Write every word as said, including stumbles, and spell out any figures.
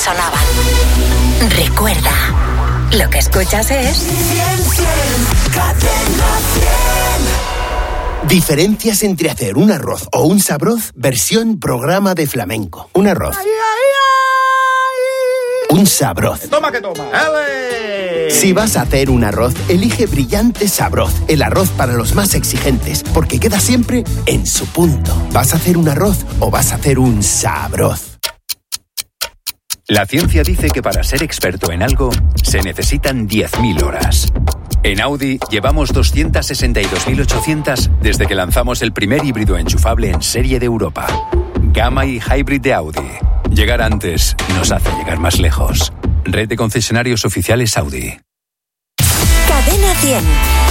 sonaban. Recuerda, lo que escuchas es Cadena cien. Diferencias entre hacer un arroz o un sabroz versión programa de flamenco. Un arroz. Ay, ay, ay. Un sabroz. Toma que toma. ¡Ale! Si vas a hacer un arroz, elige Brillante Sabroz, el arroz para los más exigentes, porque queda siempre en su punto. ¿Vas a hacer un arroz o vas a hacer un sabroz? La ciencia dice que para ser experto en algo se necesitan diez mil horas. En Audi llevamos doscientas sesenta y dos mil ochocientas desde que lanzamos el primer híbrido enchufable en serie de Europa. Gamma y Hybrid de Audi. Llegar antes nos hace llegar más lejos. Red de concesionarios oficiales Audi. Cadena cien.